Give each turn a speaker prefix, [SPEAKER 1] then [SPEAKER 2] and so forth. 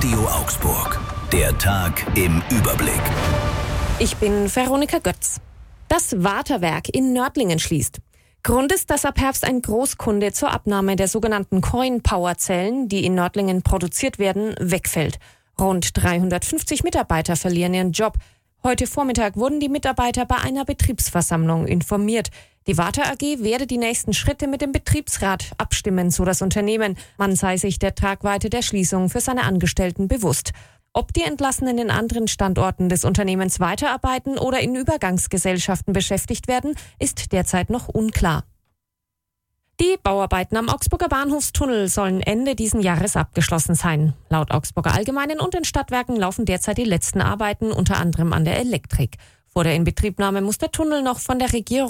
[SPEAKER 1] Radio Augsburg. Der Tag im Überblick.
[SPEAKER 2] Ich bin Veronika Götz. Das Waterwerk in Nördlingen schließt. Grund ist, dass ab Herbst ein Großkunde zur Abnahme der sogenannten Coin-Power-Zellen, die in Nördlingen produziert werden, wegfällt. Rund 350 Mitarbeiter verlieren ihren Job. Heute Vormittag wurden die Mitarbeiter bei einer Betriebsversammlung informiert. Die Water AG werde die nächsten Schritte mit dem Betriebsrat abstimmen, so das Unternehmen. Man sei sich der Tragweite der Schließung für seine Angestellten bewusst. Ob die Entlassenen in anderen Standorten des Unternehmens weiterarbeiten oder in Übergangsgesellschaften beschäftigt werden, ist derzeit noch unklar. Die Bauarbeiten am Augsburger Bahnhofstunnel sollen Ende diesen Jahres abgeschlossen sein. Laut Augsburger Allgemeinen und den Stadtwerken laufen derzeit die letzten Arbeiten, unter anderem an der Elektrik. Vor der Inbetriebnahme muss der Tunnel noch von der Regierung